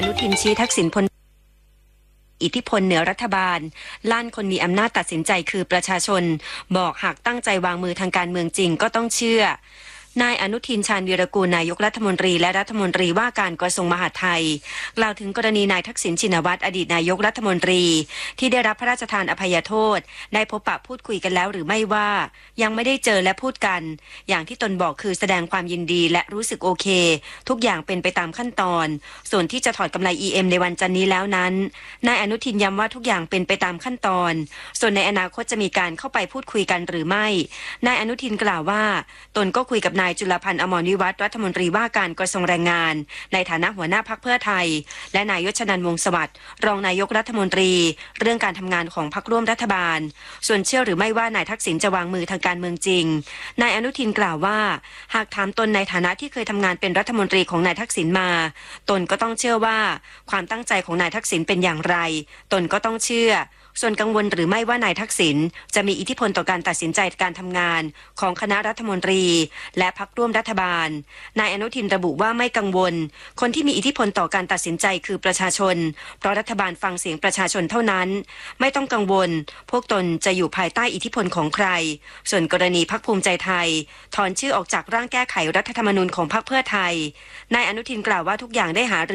นุทินชี้ทักษิณพ้นอิทธิพลเหนือรัฐบาลลั่นคนมีอำนาจตัดสินใจคือประชาชนบอกหากตั้งใจวางมือทางการเมืองจริงก็ต้องเชื่อนายอนุทินชาญวีรกูลนายกรัฐมนตรีและรัฐมนตรีว่าการกระทรวงมหาดไทยกล่าวถึงกรณีนายทักษิณชินวัตรอดีตนายกรัฐมนตรีที่ได้รับพระราชทานอภัยโทษได้พบปะพูดคุยกันแล้วหรือไม่ว่ายังไม่ได้เจอและพูดกันอย่างที่ตนบอกคือแสดงความยินดีและรู้สึกโอเคทุกอย่างเป็นไปตามขั้นตอนส่วนที่จะถอดกำไร EM ในวันจันทร์นี้แล้วนั้นนายอนุทินย้ำว่าทุกอย่างเป็นไปตามขั้นตอนส่วนในอนาคตจะมีการเข้าไปพูดคุยกันหรือไม่นายอนุทินกล่าวว่าตนก็คุยกับนายจุลพันธ์อมรวิวัฒน์รัฐมนตรีว่าการกระทรวงแรงงานในฐานะหัวหน้าพรรคเพื่อไทยและนายยศนันท์วงศ์สวัสดิ์รองนายกรัฐมนตรีเรื่องการทำงานของพรรคร่วมรัฐบาลส่วนเชื่อหรือไม่ว่านายทักษิณจะวางมือทางการเมืองจริงนายอนุทินกล่าวว่าหากถามตนในฐานะที่เคยทำงานเป็นรัฐมนตรีของนายทักษิณมาตนก็ต้องเชื่อว่าความตั้งใจของนายทักษิณเป็นอย่างไรตนก็ต้องเชื่อส่วนกังวลหรือไม่ว่านายทักษิณจะมีอิทธิพลต่อการตัดสินใจการทำงานของคณะรัฐมนตรีและพรรคร่วมรัฐบาลนายอนุทินระบุว่าไม่กังวลคนที่มีอิทธิพลต่อการตัดสินใจคือประชาชนเพราะรัฐบาลฟังเสียงประชาชนเท่านั้นไม่ต้องกังวลพวกตนจะอยู่ภายใต้อิทธิพลของใครส่วนกรณีพรรคภูมิใจไทยถอนชื่อออกจากร่างแก้ไขรัฐธรรมนูญของพรรคเพื่อไทยนายอนุทินกล่าวว่าทุกอย่างได้หา